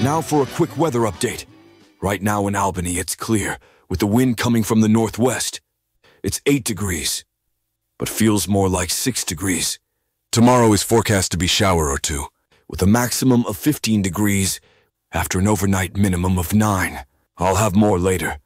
Now for a quick weather update. Right now in Albany, it's clear, with the wind coming from the northwest. It's 8 degrees, but feels more like 6 degrees. Tomorrow is forecast to be shower or two, with a maximum of 15 degrees after an overnight minimum of 9. I'll have more later.